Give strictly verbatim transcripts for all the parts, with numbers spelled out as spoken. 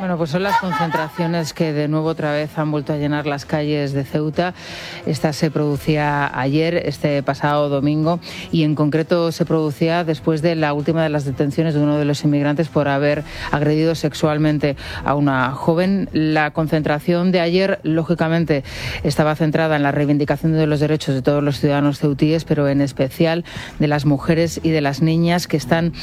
Bueno, pues son las concentraciones que de nuevo otra vez han vuelto a llenar las calles de Ceuta. Esta se producía ayer, este pasado domingo, y en concreto se producía después de la última de las detenciones de uno de los inmigrantes por haber agredido sexualmente a una joven. La concentración de ayer, lógicamente, estaba centrada en la reivindicación de los derechos de todos los ciudadanos ceutíes, pero en especial de las mujeres y de las niñas que están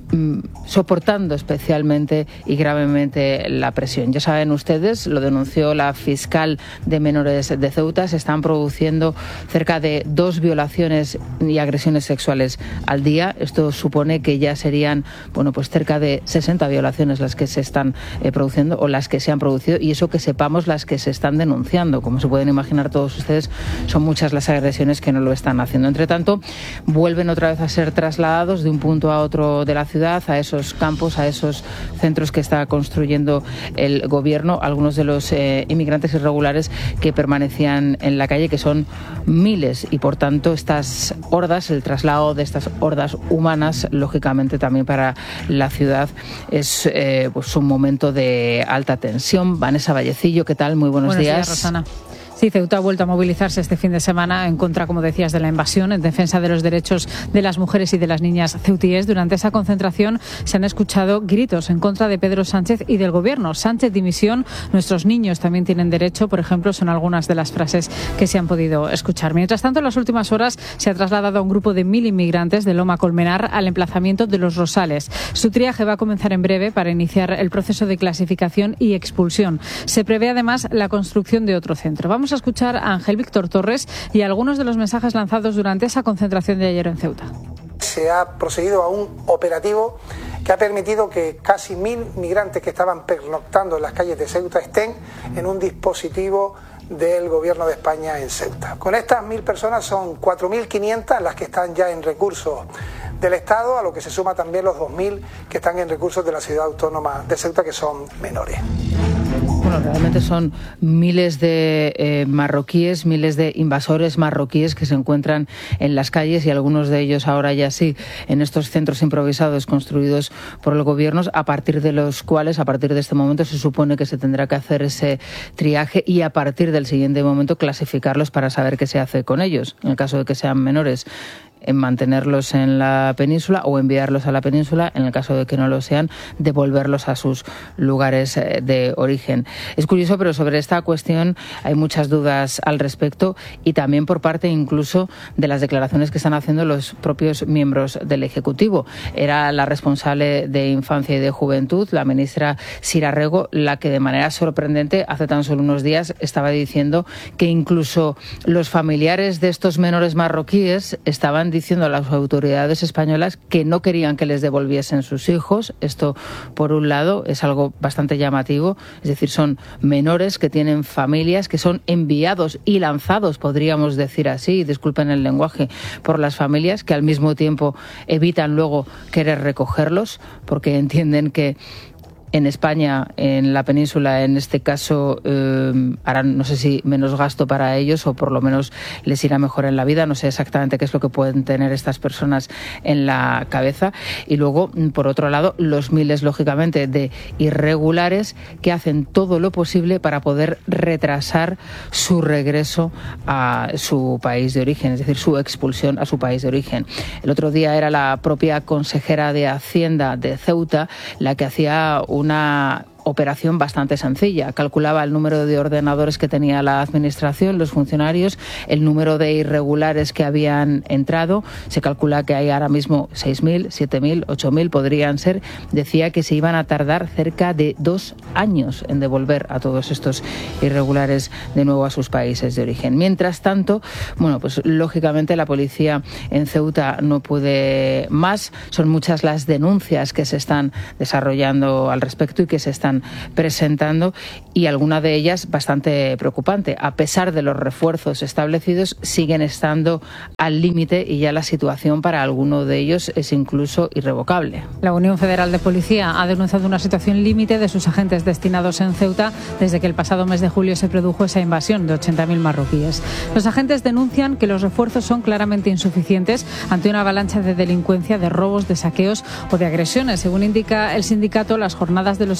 soportando especialmente y gravemente la presión. Ya saben ustedes, lo denunció la fiscal de menores de Ceuta, se están produciendo cerca de dos violaciones y agresiones sexuales al día. Esto supone que ya serían, bueno, pues cerca de sesenta violaciones las que se están eh, produciendo o las que se han producido, y eso que sepamos las que se están denunciando. Como se pueden imaginar todos ustedes, son muchas las agresiones que no lo están haciendo. Entre tanto, vuelven otra vez a ser trasladados de un punto a otro de la ciudad, a esos campos, a esos centros que está construyendo el gobierno, algunos de los eh, inmigrantes irregulares que permanecían en la calle, que son miles, y por tanto estas hordas, el traslado de estas hordas humanas, lógicamente también para la ciudad es eh, pues un momento de alta tensión. Vanessa Vallecillo, ¿qué tal? Muy buenos, buenos días. días, Rosana. Sí, Ceuta ha vuelto a movilizarse este fin de semana en contra, como decías, de la invasión, en defensa de los derechos de las mujeres y de las niñas ceutíes. Durante esa concentración se han escuchado gritos en contra de Pedro Sánchez y del gobierno. Sánchez, dimisión, nuestros niños también tienen derecho, por ejemplo, son algunas de las frases que se han podido escuchar. Mientras tanto, en las últimas horas se ha trasladado a un grupo de mil inmigrantes de Loma Colmenar al emplazamiento de Los Rosales. Su triaje va a comenzar en breve para iniciar el proceso de clasificación y expulsión. Se prevé además la construcción de otro centro. Vamos a escuchar a Ángel Víctor Torres y algunos de los mensajes lanzados durante esa concentración de ayer en Ceuta. Se ha procedido a un operativo que ha permitido que casi mil migrantes que estaban pernoctando en las calles de Ceuta estén en un dispositivo del Gobierno de España en Ceuta. Con estas mil personas son cuatro mil quinientas las que están ya en recursos del Estado, a lo que se suma también los dos mil que están en recursos de la ciudad autónoma de Ceuta, que son menores. Bueno, realmente son miles de eh, marroquíes, miles de invasores marroquíes que se encuentran en las calles, y algunos de ellos ahora ya sí en estos centros improvisados construidos por el gobierno, a partir de los cuales, a partir de este momento, se supone que se tendrá que hacer ese triaje y a partir del siguiente momento clasificarlos para saber qué se hace con ellos, en el caso de que sean menores, en mantenerlos en la península o enviarlos a la península, en el caso de que no lo sean, devolverlos a sus lugares de origen. Es curioso, pero sobre esta cuestión hay muchas dudas al respecto, y también por parte incluso de las declaraciones que están haciendo los propios miembros del Ejecutivo. Era la responsable de Infancia y de Juventud, la ministra Sira Rego, la que de manera sorprendente hace tan solo unos días estaba diciendo que incluso los familiares de estos menores marroquíes estaban diciendo a las autoridades españolas que no querían que les devolviesen sus hijos. Esto, por un lado, es algo bastante llamativo. Es decir, son menores que tienen familias, que son enviados y lanzados, podríamos decir así, disculpen el lenguaje, por las familias, que al mismo tiempo evitan luego querer recogerlos porque entienden que en España, en la península, en este caso, eh, harán, no sé si menos gasto para ellos o por lo menos les irá mejor en la vida. No sé exactamente qué es lo que pueden tener estas personas en la cabeza. Y luego, por otro lado, los miles, lógicamente, de irregulares que hacen todo lo posible para poder retrasar su regreso a su país de origen, es decir, su expulsión a su país de origen. El otro día era la propia consejera de Hacienda de Ceuta la que hacía un una operación bastante sencilla. Calculaba el número de ordenadores que tenía la administración, los funcionarios, el número de irregulares que habían entrado. Se calcula que hay ahora mismo seis mil, siete mil, ocho mil podrían ser. Decía que se iban a tardar cerca de dos años en devolver a todos estos irregulares de nuevo a sus países de origen. Mientras tanto, bueno, pues lógicamente la policía en Ceuta no puede más. Son muchas las denuncias que se están desarrollando al respecto y que se están presentando, y alguna de ellas bastante preocupante. A pesar de los refuerzos establecidos, siguen estando al límite y ya la situación para alguno de ellos es incluso irrevocable. La Unión Federal de Policía ha denunciado una situación límite de sus agentes destinados en Ceuta desde que el pasado mes de julio se produjo esa invasión de ochenta mil marroquíes. Los agentes denuncian que los refuerzos son claramente insuficientes ante una avalancha de delincuencia, de robos, de saqueos o de agresiones. Según indica el sindicato, las jornadas de los agentes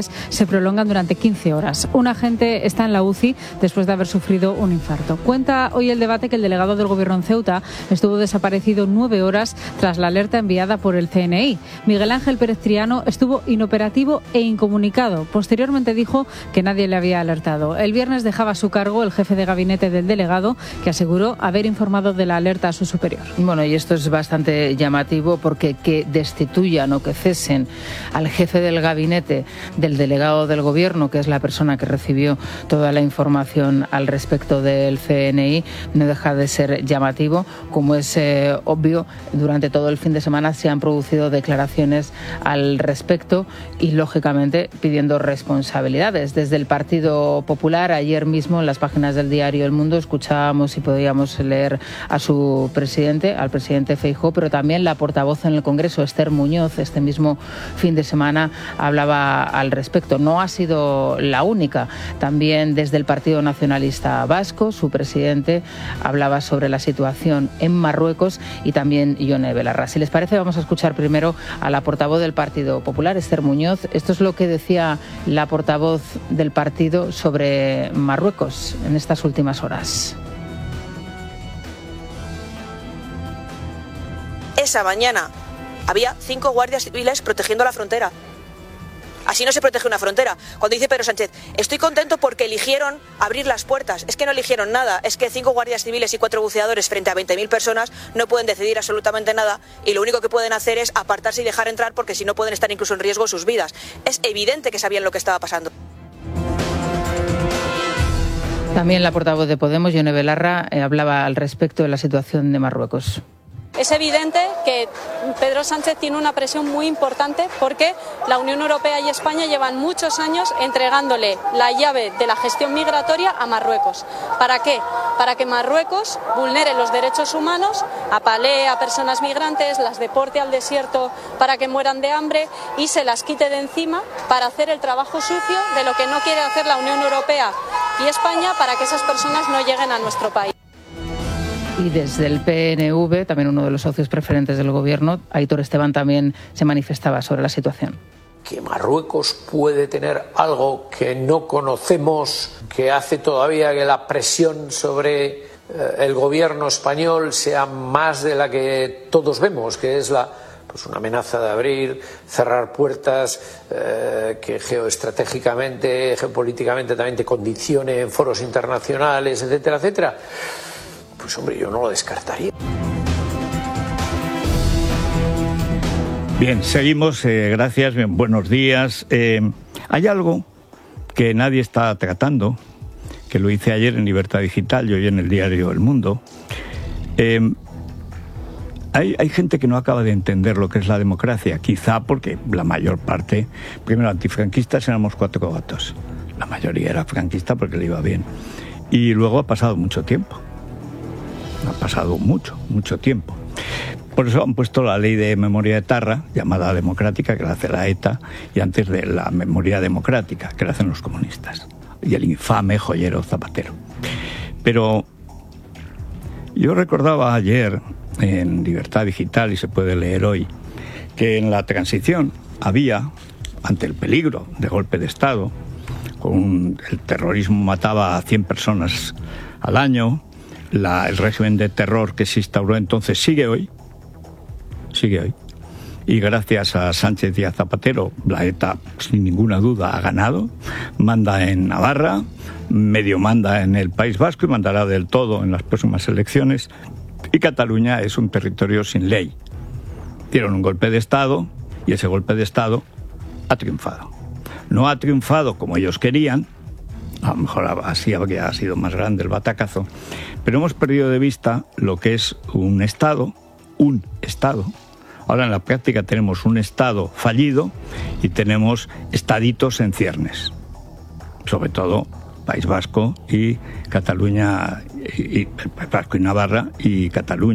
cerebrales se prolongan durante quince horas. Un agente está en la U C I después de haber sufrido un infarto. Cuenta hoy el debate que el delegado del Gobierno en Ceuta estuvo desaparecido nueve horas tras la alerta enviada por el C N I. Miguel Ángel Pérez Triano estuvo inoperativo e incomunicado. Posteriormente dijo que nadie le había alertado. El viernes dejaba a su cargo el jefe de gabinete del delegado, que aseguró haber informado de la alerta a su superior. Bueno, y esto es bastante llamativo porque que destituyan o que cesen al jefe del gabinete del delegado del Gobierno, que es la persona que recibió toda la información al respecto del C N I, no deja de ser llamativo. Como es eh, obvio, durante todo el fin de semana se han producido declaraciones al respecto y, lógicamente, pidiendo responsabilidades. Desde el Partido Popular, ayer mismo en las páginas del diario El Mundo escuchábamos y podíamos leer a su presidente, al presidente Feijóo, pero también la portavoz en el Congreso, Esther Muñoz, este mismo fin de semana hablaba al respecto. No ha sido la única. También desde el Partido Nacionalista Vasco, su presidente hablaba sobre la situación en Marruecos, y también Yone Belarra. Si les parece, vamos a escuchar primero a la portavoz del Partido Popular, Esther Muñoz. Esto es lo que decía la portavoz del partido sobre Marruecos en estas últimas horas. Esa mañana había cinco guardias civiles protegiendo la frontera. Así no se protege una frontera. Cuando dice Pedro Sánchez, estoy contento porque eligieron abrir las puertas. Es que no eligieron nada. Es que cinco guardias civiles y cuatro buceadores frente a veinte mil personas no pueden decidir absolutamente nada, y lo único que pueden hacer es apartarse y dejar entrar, porque si no pueden estar incluso en riesgo sus vidas. Es evidente que sabían lo que estaba pasando. También la portavoz de Podemos, Yone Belarra, eh, hablaba al respecto de la situación de Marruecos. Es evidente que Pedro Sánchez tiene una presión muy importante porque la Unión Europea y España llevan muchos años entregándole la llave de la gestión migratoria a Marruecos. ¿Para qué? Para que Marruecos vulnere los derechos humanos, apalee a personas migrantes, las deporte al desierto para que mueran de hambre y se las quite de encima para hacer el trabajo sucio de lo que no quiere hacer la Unión Europea y España para que esas personas no lleguen a nuestro país. Y desde el P N V, también uno de los socios preferentes del Gobierno, Aitor Esteban, también se manifestaba sobre la situación. Que Marruecos puede tener algo que no conocemos, que hace todavía que la presión sobre eh, el Gobierno español sea más de la que todos vemos, que es la pues una amenaza de abrir, cerrar puertas, eh, que geoestratégicamente, geopolíticamente también te condicione en foros internacionales, etcétera, etcétera. Pues hombre, yo no lo descartaría. Bien, seguimos. Eh, gracias, bien, buenos días. Eh, hay algo que nadie está tratando, que lo hice ayer en Libertad Digital y hoy en el diario El Mundo. Eh, hay, hay gente que no acaba de entender lo que es la democracia, quizá porque la mayor parte, primero antifranquistas éramos cuatro gatos. La mayoría era franquista porque le iba bien. Y luego ha pasado mucho tiempo. Ha pasado mucho, mucho tiempo. Por eso han puesto la ley de memoria etarra, llamada democrática, que la hace la ETA, y antes de la memoria democrática, que la hacen los comunistas, y el infame joyero Zapatero. Pero yo recordaba ayer en Libertad Digital, y se puede leer hoy, que en la transición había, ante el peligro de golpe de Estado, con el terrorismo mataba a cien personas al año, La, el régimen de terror que se instauró entonces sigue hoy, sigue hoy. Y gracias a Sánchez y a Zapatero, la ETA, sin ninguna duda, ha ganado. Manda en Navarra, medio manda en el País Vasco y mandará del todo en las próximas elecciones. Y Cataluña es un territorio sin ley. Dieron un golpe de Estado y ese golpe de Estado ha triunfado. No ha triunfado como ellos querían, a lo mejor así habría sido más grande el batacazo, pero hemos perdido de vista lo que es un Estado, un Estado. Ahora en la práctica tenemos un Estado fallido y tenemos estaditos en ciernes, sobre todo País Vasco y Cataluña, y, y País Vasco y Navarra y Cataluña.